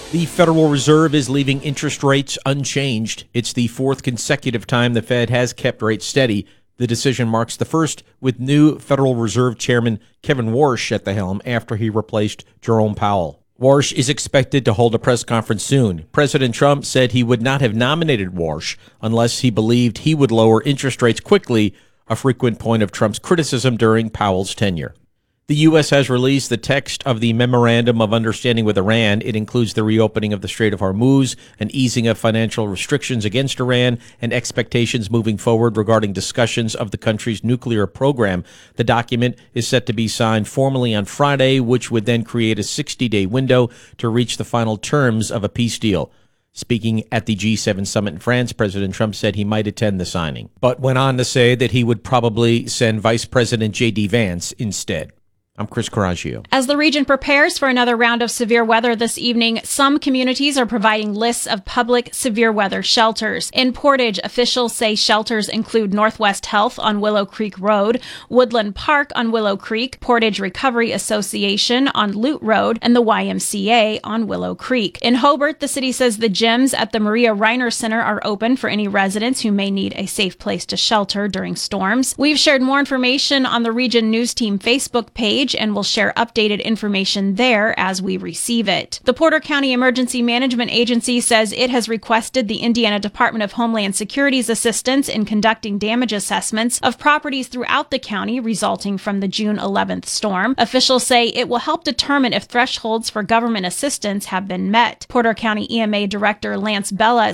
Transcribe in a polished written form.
The Federal Reserve is leaving interest rates unchanged. It's the fourth consecutive time the Fed has kept rates steady. The decision marks the first with new Federal Reserve Chairman Kevin Warsh at the helm after he replaced Jerome Powell. Warsh is expected to hold a press conference soon. President Trump said he would not have nominated Warsh unless he believed he would lower interest rates quickly, a frequent point of Trump's criticism during Powell's tenure. The U.S. has released the text of the Memorandum of Understanding with Iran. It includes the reopening of the Strait of Hormuz, an easing of financial restrictions against Iran, and expectations moving forward regarding discussions of the country's nuclear program. The document is set to be signed formally on Friday, which would then create a 60-day window to reach the final terms of a peace deal. Speaking at the G7 summit in France, President Trump said he might attend the signing, but went on to say that he would probably send Vice President J.D. Vance instead. I'm Chris Coraggio. As the region prepares for another round of severe weather this evening, some communities are providing lists of public severe weather shelters. In Portage, officials say shelters include Northwest Health on Willow Creek Road, Woodland Park on Willow Creek, Portage Recovery Association on Lute Road, and the YMCA on Willow Creek. In Hobart, the city says the gyms at the Maria Reiner Center are open for any residents who may need a safe place to shelter during storms. We've shared more information on the Region News Team Facebook page, and we'll share updated information there as we receive it. The Porter County Emergency Management Agency says it has requested the Indiana Department of Homeland Security's assistance in conducting damage assessments of properties throughout the county resulting from the June 11th storm. Officials say it will help determine if thresholds for government assistance have been met. Porter County EMA Director Lance Bella